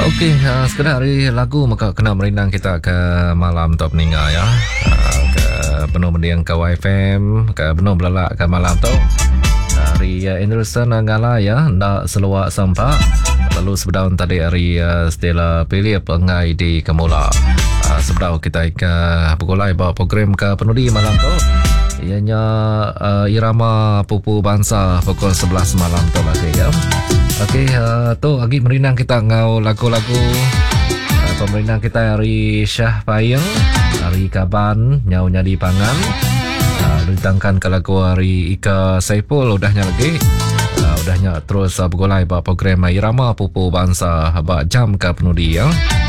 Okey, sekedar hari lagu maka kena merindang kita ke malam top ninga ya. Ke penuh mendiang ke YFM, ke penuh belalak ke malam tu. Dari Anderson Ngala ya, ndak seluak sampak. Lalu sebedaun tadi hari Stella pilih pengai di Kemula. Sebedau kita ke bukulai bawa program ke penuh di malam tu. Ianya irama pupu bangsa pukul 11 malam tu lagi ya. Okey, tu lagi merindang kita ngau lagu-lagu pemerintah kita hari Syah Payeng, hari Kaban, nyau nyadi pangan. Ditangkan ke lagu hari Ika Saiful udahnya lagi. Udahnya terus bergolai bawa program irama pupu bangsa bak jam ke penuh dia.